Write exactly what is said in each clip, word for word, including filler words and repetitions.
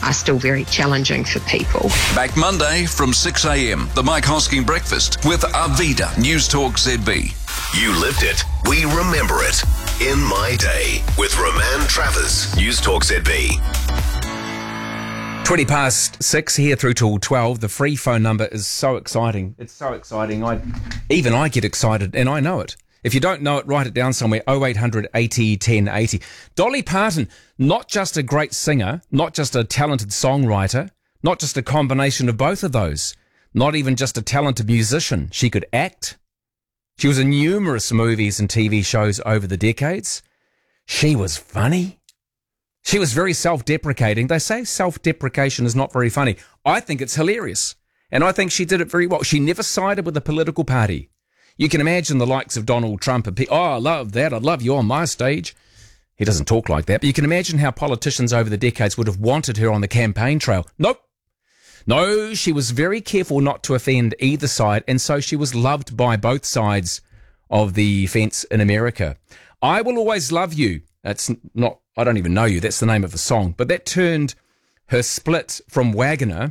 are still very challenging for people. Back Monday from six a.m. The Mike Hosking Breakfast with Arvida, News Talk Z B. You lived it. We remember it. In My Day with Roman Travers, News Talk Z B. twenty past six here through till twelve. The free phone number is so exciting. It's so exciting. I, even I get excited, and I know it. If you don't know it, write it down somewhere. oh eight hundred eighty ten eighty. Dolly Parton, not just a great singer, not just a talented songwriter, not just a combination of both of those, not even just a talented musician. She could act. She was in numerous movies and T V shows over the decades. She was funny. She was very self-deprecating. They say self-deprecation is not very funny. I think it's hilarious. And I think she did it very well. She never sided with a political party. You can imagine the likes of Donald Trump and people, oh, I love that. I'd love you on my stage. He doesn't talk like that. But you can imagine how politicians over the decades would have wanted her on the campaign trail. Nope. No, she was very careful not to offend either side, and so she was loved by both sides of the fence in America. I Will Always Love You. That's not, I don't even know you. That's the name of the song. But that turned her split from Wagoner,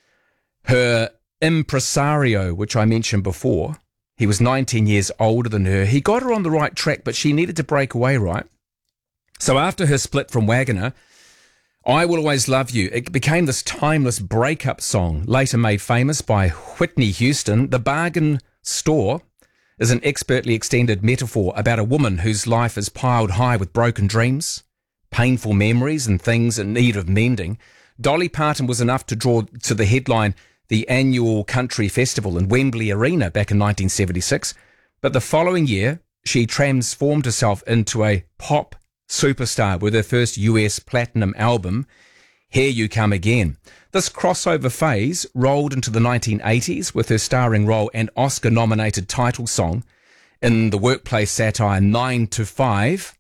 her impresario, which I mentioned before. He was nineteen years older than her. He got her on the right track, but she needed to break away, right? So after her split from Wagoner, I Will Always Love You, it became this timeless breakup song, later made famous by Whitney Houston. The Bargain Store is an expertly extended metaphor about a woman whose life is piled high with broken dreams, painful memories, and things in need of mending. Dolly Parton was enough to draw to the headline the annual country festival in Wembley Arena back in nineteen seventy-six. But the following year, she transformed herself into a pop superstar with her first U S platinum album, Here You Come Again. This crossover phase rolled into the nineteen eighties with her starring role and Oscar-nominated title song in the workplace satire Nine to Five,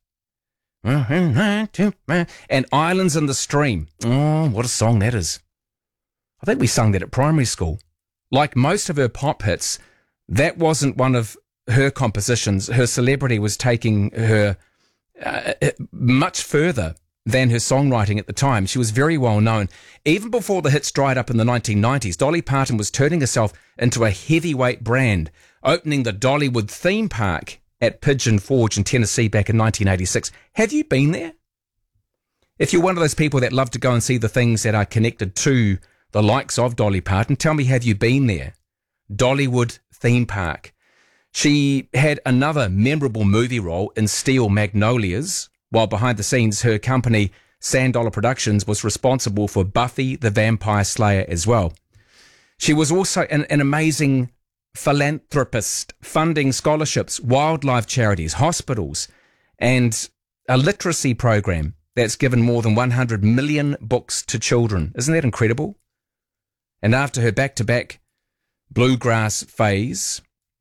and Islands in the Stream. Oh, what a song that is. I think we sung that at primary school. Like most of her pop hits, that wasn't one of her compositions. Her celebrity was taking her Uh, much further than her songwriting at the time. She was very well known. Even before the hits dried up in the nineteen nineties, Dolly Parton was turning herself into a heavyweight brand, opening the Dollywood theme park at Pigeon Forge in Tennessee back in nineteen eighty-six. Have you been there? If you're one of those people that love to go and see the things that are connected to the likes of Dolly Parton, tell me, have you been there? Dollywood theme park. She had another memorable movie role in Steel Magnolias, while behind the scenes her company, Sand Dollar Productions, was responsible for Buffy the Vampire Slayer as well. She was also an, an amazing philanthropist, funding scholarships, wildlife charities, hospitals, and a literacy program that's given more than one hundred million books to children. Isn't that incredible? And after her back-to-back bluegrass phase,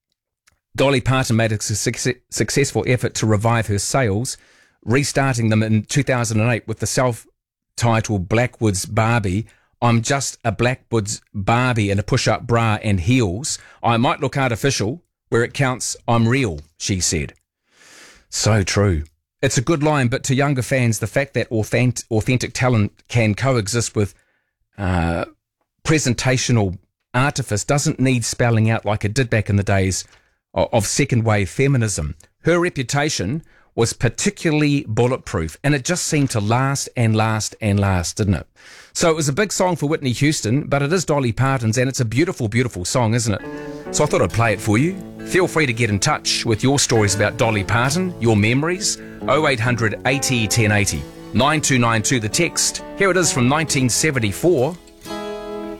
Dolly Parton made a success, successful effort to revive her sales, restarting them in two thousand eight with the self-titled Blackwoods Barbie. I'm just a Blackwoods Barbie in a push-up bra and heels. I might look artificial. Where it counts, I'm real, she said. So true. It's a good line, but to younger fans, the fact that authentic, authentic talent can coexist with uh, presentational artifice doesn't need spelling out like it did back in the days of second-wave feminism. Her reputation was particularly bulletproof, and it just seemed to last and last and last, didn't it? So it was a big song for Whitney Houston, but it is Dolly Parton's, and it's a beautiful, beautiful song, isn't it? So I thought I'd play it for you. Feel free to get in touch with your stories about Dolly Parton, your memories. oh eight hundred eighty ten eighty. nine two nine two the text. Here it is from nineteen seventy-four.